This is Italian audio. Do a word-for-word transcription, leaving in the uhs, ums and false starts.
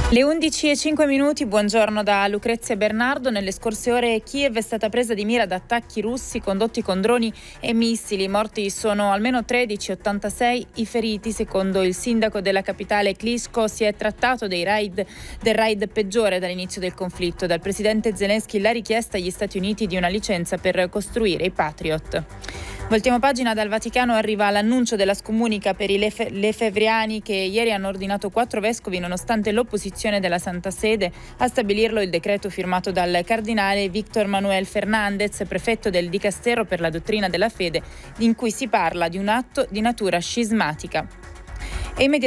Le undici e cinque minuti, buongiorno da Lucrezia Bernardo. Nelle scorse ore Kiev è stata presa di mira da attacchi russi condotti con droni e missili. I morti sono almeno tredici, ottantasei i feriti. Secondo il sindaco della capitale Klitschko si è trattato dei raid, del raid peggiore dall'inizio del conflitto. Dal presidente Zelensky la richiesta agli Stati Uniti di una licenza per costruire i Patriot. Voltiamo pagina. Dal Vaticano arriva l'annuncio della scomunica per i lefe- lefevriani che ieri hanno ordinato quattro vescovi, nonostante l'opposizione della Santa Sede. A stabilirlo il decreto firmato dal cardinale Víctor Manuel Fernández, prefetto del Dicastero per la dottrina della fede, in cui si parla di un atto di natura scismatica. E immediatamente